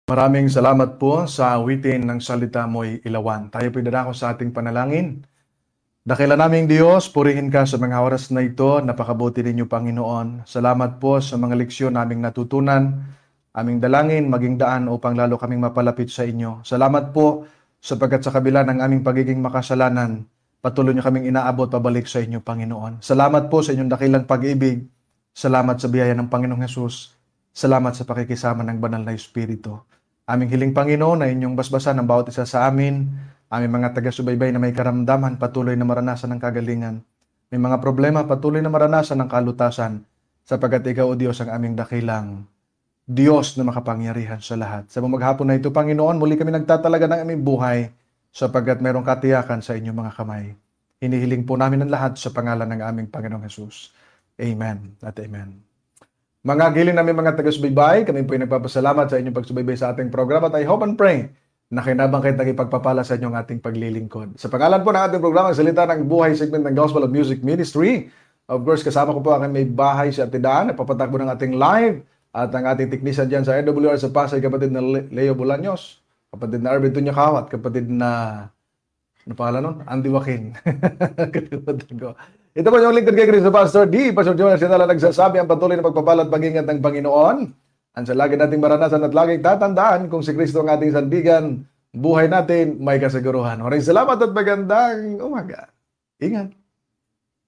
Maraming salamat po sa awitin ng salita mo'y ilawan. Tayo po'y dadako sa ating panalangin. Dakila naming Diyos, purihin ka sa mga oras na ito. Napakabuti ninyo, Panginoon. Salamat po sa mga leksyon naming natutunan, aming dalangin, maging daan upang lalo kaming mapalapit sa inyo. Salamat po sapagkat sa kabila ng aming pagiging makasalanan, patuloy niyo kaming inaabot pabalik sa inyo, Panginoon. Salamat po sa inyong dakilang pag-ibig. Salamat sa biyaya ng Panginoong Hesus. Salamat sa pakikisama ng Banal na Espiritu. Aming hiling, Panginoon, na inyong basbasan ang bawat isa sa amin, aming mga taga-subaybay na may karamdaman, patuloy na maranasan ng kagalingan. May mga problema, patuloy na maranasan ng kalutasan, sapagkat ikaw, O Diyos, ang aming dakilang Diyos na makapangyarihan sa lahat. Sa maghapon na ito, Panginoon, muli kami nagtatalaga ng aming buhay, sapagkat mayroong katiyakan sa inyong mga kamay. Hinihiling po namin ang lahat sa pangalan ng aming Panginoong Hesus. Amen at amen. Mga gilin namin mga taga-subaybay, kami po ay nagpapasalamat sa inyong pagsubaybay sa ating programa at I hope and pray na kinabang kayo nagipagpapala sa inyong ating paglilingkod. Sa pangalan po ng ating programa, Salita ng Buhay, segment ng Gospel of Music Ministry. Of course, kasama ko po ang may bahay sa Atidaan, nagpapatakbo ng ating live at ang ating teknisyan dyan sa AWR sa Pasay, kapatid na Leo Bolaños, kapatid na Arvin Tunyakaw at kapatid na ano pangalan nun? Andy Joaquin. Kapatid ko. Ito po yung lingkod kay Cristo Pastor D. Pastor Joel Sinala nagsasabi ang patuloy na pagpapalat pag-ingat ng Panginoon. Ang sa lagi nating maranasan at laging tatandaan kung si Kristo ang ating sandigan, buhay natin may kasiguruhan. Maraming salamat at magandang umaga. Ingat.